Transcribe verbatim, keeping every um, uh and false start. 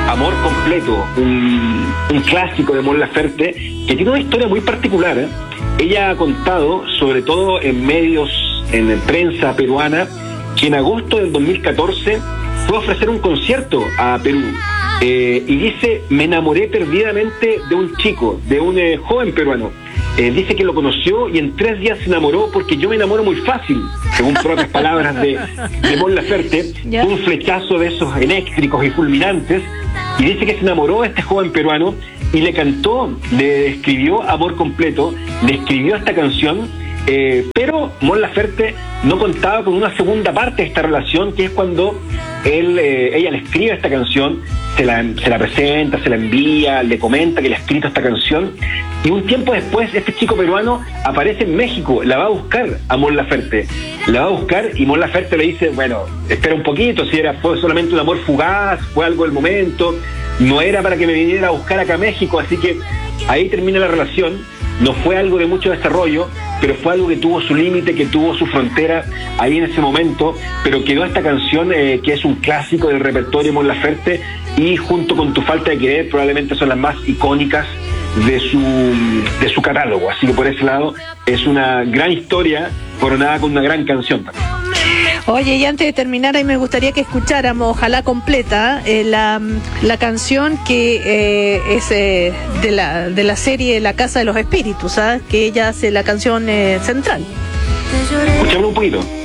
Amor Completo, un, un clásico de Mon Laferte, que tiene una historia muy particular, ¿eh? Ella ha contado, sobre todo en medios, en prensa peruana, que en agosto del dos mil catorce fue a ofrecer un concierto a Perú. Eh, y dice, me enamoré perdidamente de un chico, de un eh, joven peruano. Eh, dice que lo conoció y en tres días se enamoró porque yo me enamoro muy fácil, según propias palabras de, de Mon Laferte. Fue un flechazo de esos eléctricos y fulminantes, y dice que se enamoró de este joven peruano y le cantó, le escribió Amor Completo, le escribió esta canción, eh, pero Mon Laferte no contaba con una segunda parte de esta relación, que es cuando él, eh, ella le escribe esta canción, se la, se la presenta, se la envía, le comenta que le ha escrito esta canción, y un tiempo después este chico peruano aparece en México, la va a buscar a Mon Laferte, la va a buscar y Mon Laferte le dice, bueno, espera un poquito, si era fue solamente un amor fugaz, fue algo del momento, no era para que me viniera a buscar acá a México, así que ahí termina la relación. No fue algo de mucho desarrollo, pero fue algo que tuvo su límite, que tuvo su frontera ahí en ese momento, pero quedó esta canción eh, que es un clásico del repertorio Mon Laferte, y junto con Tu Falta de Querer probablemente son las más icónicas de su de su catálogo, así que por ese lado es una gran historia coronada con una gran canción también. Oye, y antes de terminar, ahí me gustaría que escucháramos, ojalá completa, eh, la, la canción que eh, es eh, de la de la serie La Casa de los Espíritus, ¿sabes? Que ella hace la canción eh, central. Escuchémoslo un poquito.